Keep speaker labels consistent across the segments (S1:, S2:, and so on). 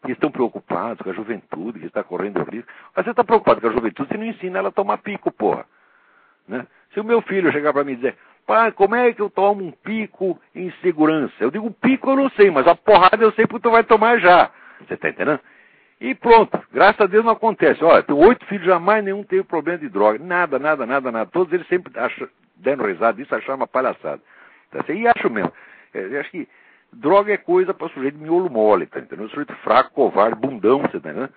S1: que estão preocupados com a juventude, que está correndo risco. Mas você está preocupado com a juventude, você não ensina ela a tomar pico, porra. Né? Se o meu filho chegar para mim e dizer, pai, como é que eu tomo um pico em segurança? Eu digo, pico eu não sei, mas a porrada eu sei porque tu vai tomar já. Você está entendendo? E pronto, graças a Deus não acontece. Olha, tenho 8 filhos, jamais nenhum teve problema de droga. Nada. Todos eles sempre deram risada disso, acharam uma palhaçada. Tá? E acho mesmo. Eu acho que droga é coisa para sujeito de miolo mole, tá entendendo? Sujeito fraco, covarde, bundão, você tá entendendo?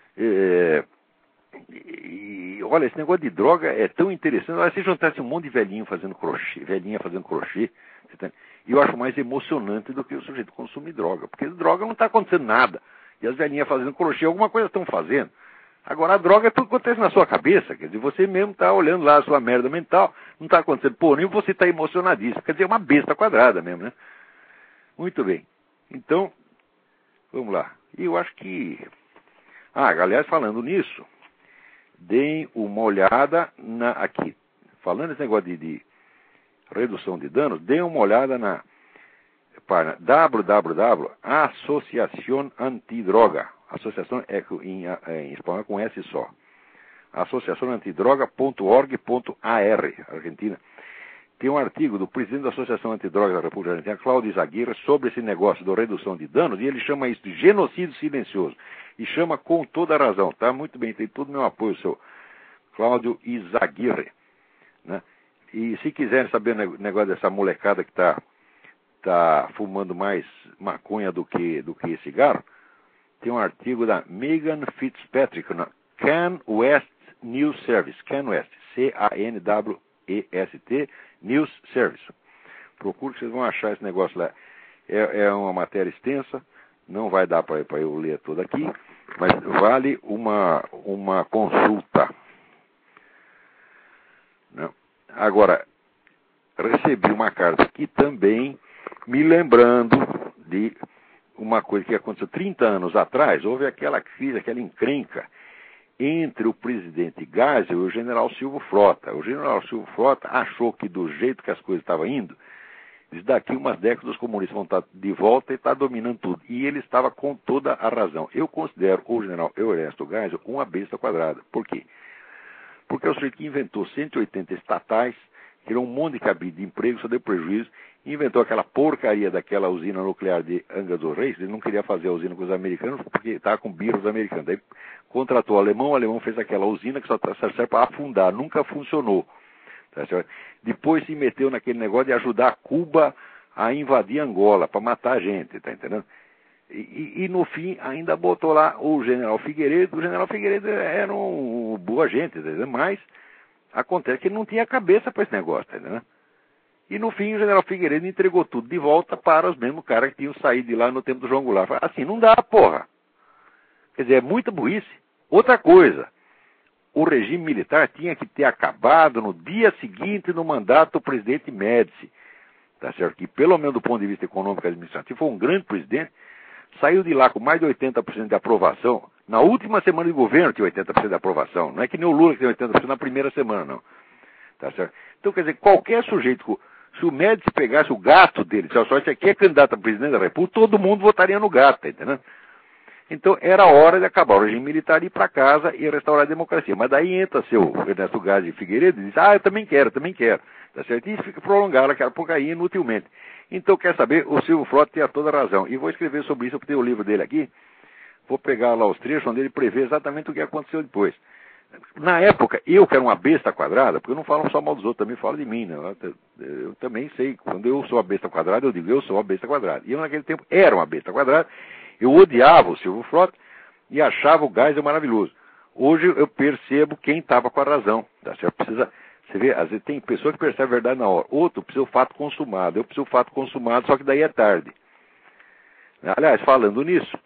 S1: E olha, esse negócio de droga é tão interessante. Olha, se juntasse um monte de velhinha fazendo crochê, tá? E eu acho mais emocionante do que o sujeito consumir droga. Porque droga não está acontecendo nada. E as velhinhas fazendo crochê, alguma coisa estão fazendo. Agora a droga tudo acontece na sua cabeça. Quer dizer, você mesmo está olhando lá a sua merda mental, não está acontecendo porra nenhuma, você está emocionadíssimo. Quer dizer, é uma besta quadrada mesmo, né? Muito bem. Então, vamos lá. E eu acho que... aliás, falando nisso, deem uma olhada aqui. Falando esse negócio de redução de danos, deem uma olhada para www. Associação Antidroga. Associação é em espanhol com S só. Associaçãoantidroga.org.ar, Argentina. Tem um artigo do presidente da Associação Antidroga da República Argentina, Cláudio Izaguirre, sobre esse negócio da redução de danos, e ele chama isso de genocídio silencioso. E chama com toda a razão, tá? Muito bem, tem todo o meu apoio, seu Cláudio Izaguirre. Né? E se quiserem saber o negócio dessa molecada que está fumando mais maconha do que cigarro, tem um artigo da Megan Fitzpatrick na Can West News Service. Can West, CANWEST, News Service. Procure que vocês vão achar esse negócio lá. É uma matéria extensa, não vai dar para eu ler toda aqui, mas vale uma consulta. Não. Agora, recebi uma carta aqui também, me lembrando de uma coisa que aconteceu 30 anos atrás. Houve aquela crise, aquela encrenca entre o presidente Geisel e o general Silvio Frota. O general Silvio Frota achou que do jeito que as coisas estavam indo, daqui umas décadas os comunistas vão estar de volta e estar dominando tudo. E ele estava com toda a razão. Eu considero o general Ernesto Geisel uma besta quadrada. Por quê? Porque é o sujeito que inventou 180 estatais, criou um monte de cabide de emprego, só deu prejuízo, inventou aquela porcaria daquela usina nuclear de Angra dos Reis. Ele não queria fazer a usina com os americanos porque estava com birra os americanos. Daí contratou o alemão fez aquela usina que só serve para afundar, nunca funcionou. Tá certo? Depois se meteu naquele negócio de ajudar Cuba a invadir Angola, para matar a gente, tá entendendo? E no fim ainda botou lá o general Figueiredo. O general Figueiredo era um boa gente, tá entendendo? Mas acontece que ele não tinha cabeça para esse negócio, tá entendendo? E no fim o general Figueiredo entregou tudo de volta para os mesmos caras que tinham saído de lá no tempo do João Goulart. Assim não dá, porra. Quer dizer, é muita burrice. Outra coisa, o regime militar tinha que ter acabado no dia seguinte no mandato do presidente Médici. Tá certo? Que pelo menos do ponto de vista econômico e administrativo foi um grande presidente. Saiu de lá com mais de 80% de aprovação. Na última semana de governo tinha 80% de aprovação. Não é que nem o Lula que tem 80% na primeira semana, não. Tá certo? Então, quer dizer, qualquer sujeito, se o Médici pegasse o gato dele, se esse aqui é candidato a presidente da República, todo mundo votaria no gato, tá entendendo? Então, era hora de acabar o regime militar, ir para casa e restaurar a democracia. Mas daí entra seu Ernesto Geisel Figueiredo e diz, eu também quero. Tá certo? E fica prolongando aquela porcaria inutilmente. Então, quer saber, o Silvio Frota tinha toda a razão. E vou escrever sobre isso, eu tenho o livro dele aqui. Vou pegar lá os trechos onde ele prevê exatamente o que aconteceu depois. Na época, eu que era uma besta quadrada, porque eu não falo só mal dos outros, também falo de mim, né? Eu também sei, quando eu sou a besta quadrada, eu digo, eu sou a besta quadrada. E eu naquele tempo era uma besta quadrada, eu odiava o Silvio Frota e achava o Geisel maravilhoso. Hoje eu percebo quem estava com a razão, tá certo? Você vê, às vezes tem pessoa que percebe a verdade na hora, outro precisa o fato consumado, eu preciso o fato consumado, só que daí é tarde. Aliás, falando nisso,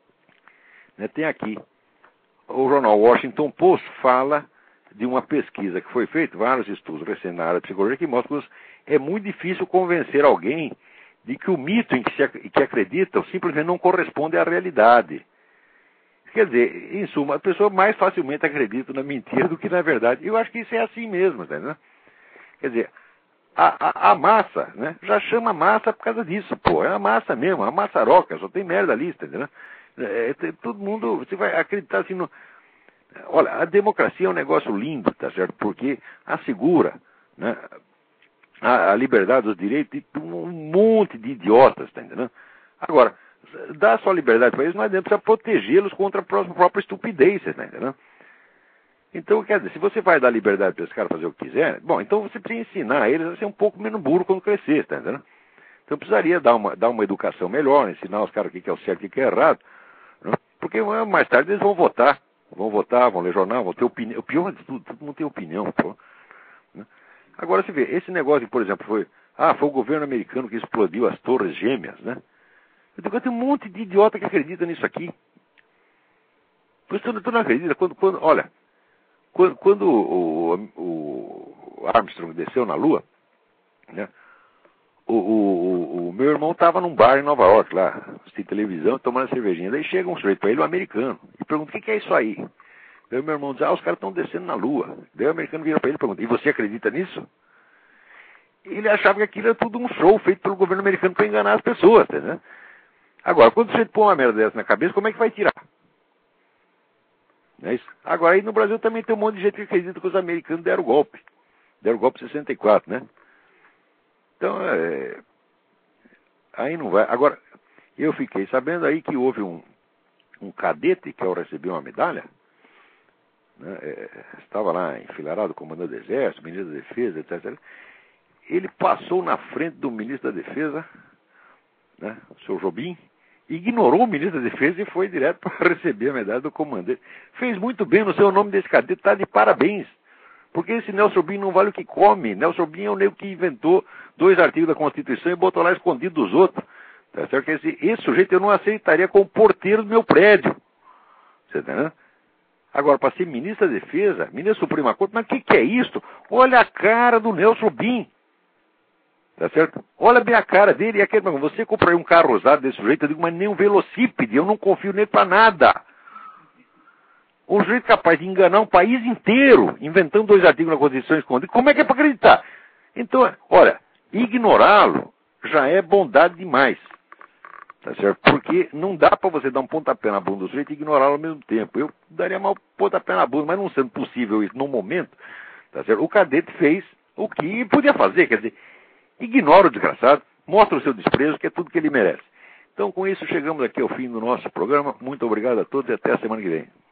S1: né, tem aqui, o jornal Washington Post fala de uma pesquisa que foi feita, vários estudos recentes na área de psicologia, que mostram que é muito difícil convencer alguém de que o mito em que acreditam simplesmente não corresponde à realidade. Quer dizer, em suma, a pessoa mais facilmente acredita na mentira do que na verdade. E eu acho que isso é assim mesmo, né? Quer dizer, a massa, né? Já chama massa por causa disso, pô. É a massa mesmo, a maçaroca, só tem merda ali, entendeu? Todo mundo, você vai acreditar assim no... Olha, a democracia é um negócio lindo, tá certo? Porque assegura, né, a liberdade dos direitos de um monte de idiotas, tá entendendo? Agora, dá só liberdade para eles, mas não precisa protegê-los contra a própria estupidez, tá entendendo? Então, quer dizer, se você vai dar liberdade para esse cara fazer o que quiser, bom, então você precisa ensinar eles a ser um pouco menos burro quando crescer, tá entendendo? Então precisaria dar uma educação melhor, ensinar os caras o que é o certo e o que é errado, né? Porque mais tarde eles vão votar, vão ler jornal, vão ter opinião. O pior de tudo, todo mundo tem opinião, pô, né? Agora você vê, esse negócio, por exemplo, foi o governo americano que explodiu as Torres Gêmeas, né? Eu digo, tem um monte de idiota que acredita nisso aqui. Pois tu não acredita, olha, quando o Armstrong desceu na Lua, né? O meu irmão estava num bar em Nova York, lá, assistindo televisão, tomando cervejinha. Daí chega um sujeito para ele, um americano, e pergunta, o que é isso aí? Daí o meu irmão diz, os caras estão descendo na Lua. Daí o americano vira para ele e pergunta, e você acredita nisso? Ele achava que aquilo era tudo um show feito pelo governo americano para enganar as pessoas, né? Agora, quando você põe uma merda dessa na cabeça, como é que vai tirar? Não é isso? Agora, aí no Brasil também tem um monte de gente que acredita que os americanos deram golpe. Deram golpe em 64, né? Então, aí não vai. Agora, eu fiquei sabendo aí que houve um cadete que ao receber uma medalha, né, estava lá enfileirado, comandante do Exército, ministro da Defesa, etc. Ele passou na frente do ministro da Defesa, né, o seu Jobim, ignorou o ministro da Defesa e foi direto para receber a medalha do comandante. Fez muito bem, no seu nome desse cadete está de parabéns. Porque esse Nelson Jobim não vale o que come. Nelson Jobim é o nego que inventou 2 artigos da Constituição e botou lá escondido dos outros. Tá certo? Que esse sujeito eu não aceitaria como porteiro do meu prédio. Você tá entendendo? Agora, para ser ministro da Defesa, ministro da Suprema Corte, mas o que é isso? Olha a cara do Nelson Jobim. Tá certo? Olha bem a cara dele. E você compraria um carro usado desse sujeito? Eu digo, mas nem um velocípede. Eu não confio nele para nada. Um sujeito capaz de enganar um país inteiro, inventando 2 artigos na Constituição escondidos, como é que é para acreditar? Então, olha, ignorá-lo já é bondade demais. Tá certo? Porque não dá para você dar um pontapé na bunda do sujeito e ignorá-lo ao mesmo tempo. Eu daria mal pontapé na bunda, mas não sendo possível isso no momento, tá certo? O cadete fez o que podia fazer, quer dizer, ignora o desgraçado, mostra o seu desprezo, que é tudo que ele merece. Então, com isso, chegamos aqui ao fim do nosso programa. Muito obrigado a todos e até a semana que vem.